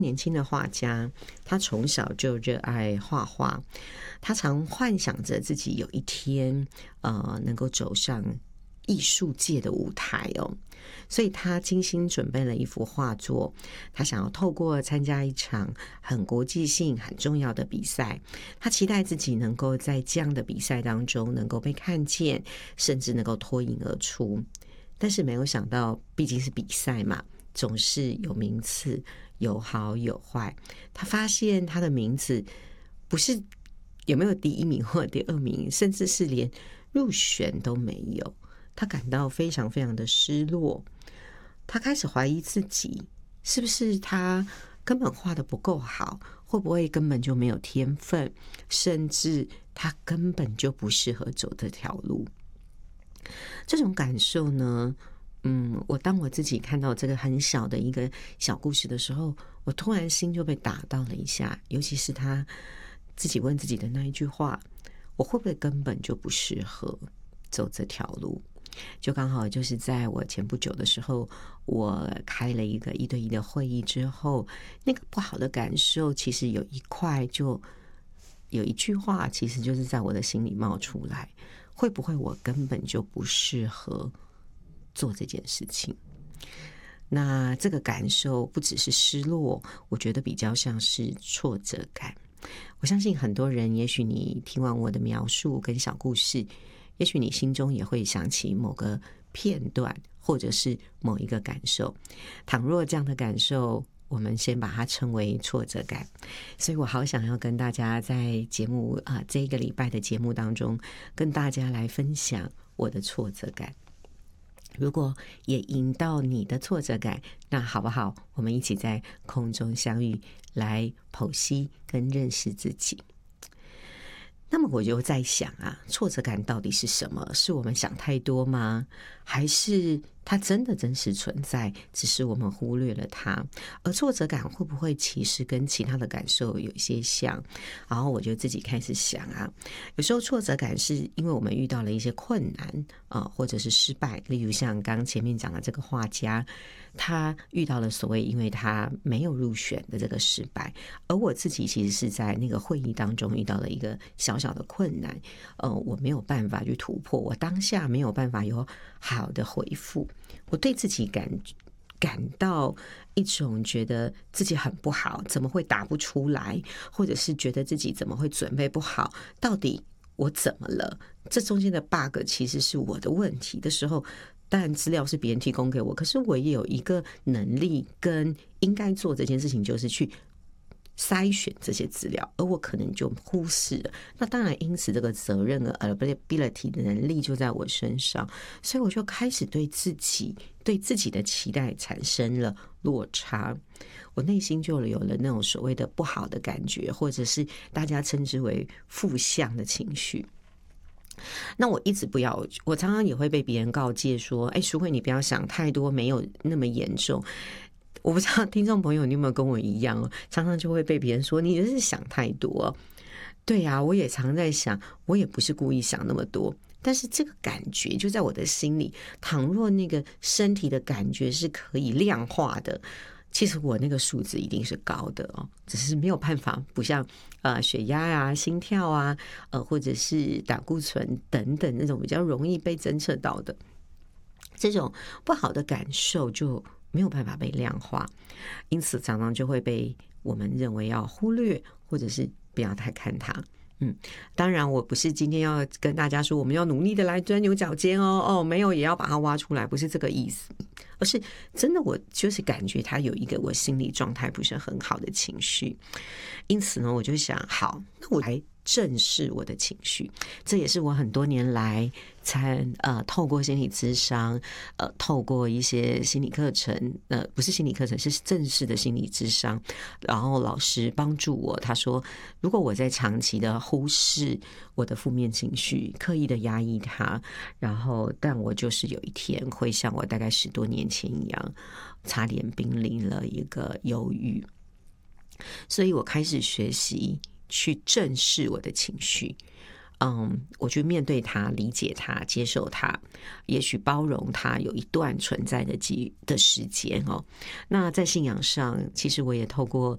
年轻的画家，他从小就热爱画画，他常幻想着自己有一天，能够走上艺术界的舞台哦。所以他精心准备了一幅画作，他想要透过参加一场很国际性、很重要的比赛，他期待自己能够在这样的比赛当中能够被看见，甚至能够脱颖而出。但是没有想到，毕竟是比赛嘛，总是有名次，有好有坏。他发现他的名字不是有没有第一名或第二名，甚至是连入选都没有。他感到非常非常的失落，他开始怀疑自己是不是他根本画得不够好，会不会根本就没有天分，甚至他根本就不适合走这条路。这种感受呢，当我自己看到这个很小的一个小故事的时候，我突然心就被打到了一下，尤其是他自己问自己的那一句话，我会不会根本就不适合走这条路。就刚好就是在我前不久的时候，我开了一个1对1的会议之后，那个不好的感受其实有一句话其实就是在我的心里冒出来，会不会我根本就不适合做这件事情。那这个感受不只是失落，我觉得比较像是挫折感。我相信很多人，也许你听完我的描述跟小故事，也许你心中也会想起某个片段，或者是某一个感受。倘若这样的感受，我们先把它称为挫折感。所以我好想要跟大家在节目这一个礼拜的节目当中，跟大家来分享我的挫折感。如果也引到你的挫折感，那好不好？我们一起在空中相遇，来剖析跟认识自己。那么我就在想挫折感到底是什么？是我们想太多吗？还是它真的真实存在，只是我们忽略了它？而挫折感会不会其实跟其他的感受有一些像？然后我就自己开始想有时候挫折感是因为我们遇到了一些困难或者是失败，例如像刚前面讲的这个画家，他遇到了所谓因为他没有入选的这个失败，而我自己其实是在那个会议当中遇到了一个小小的困难，我没有办法去突破，我当下没有办法有好的回复，我对自己感到一种觉得自己很不好，怎么会答不出来，或者是觉得自己怎么会准备不好，到底我怎么了？这中间的 bug 其实是我的问题的时候，当然资料是别人提供给我，可是我也有一个能力跟应该做这件事情，就是去筛选这些资料，而我可能就忽视了。那当然因此这个责任和 ability 的能力就在我身上，所以我就开始对自己的期待产生了落差，我内心就有了那种所谓的不好的感觉，或者是大家称之为负向的情绪。那我一直不要，我常常也会被别人告诫说，淑慧你不要想太多，没有那么严重。我不知道听众朋友你有没有跟我一样常常就会被别人说你就是想太多。对啊，我也常在想，我也不是故意想那么多，但是这个感觉就在我的心里，倘若那个身体的感觉是可以量化的，其实我那个数字一定是高的只是没有办法，不像血压心跳或者是胆固醇等等那种比较容易被侦测到的，这种不好的感受就没有办法被量化，因此常常就会被我们认为要忽略，或者是不要太看它。当然我不是今天要跟大家说我们要努力的来钻牛角尖没有也要把它挖出来，不是这个意思，而是真的我就是感觉它有一个我心理状态不是很好的情绪，因此呢我就想，好，那我来正视我的情绪，这也是我很多年来才透过心理咨商透过一些心理课程不是心理课程，是正式的心理咨商，然后老师帮助我，他说如果我在长期的忽视我的负面情绪，刻意的压抑它，然后但我就是有一天会像我大概10多年前一样，差点濒临了一个忧郁，所以我开始学习去正视我的情绪，我去面对它，理解它，接受它，也许包容它有一段存在的时间那在信仰上，其实我也透过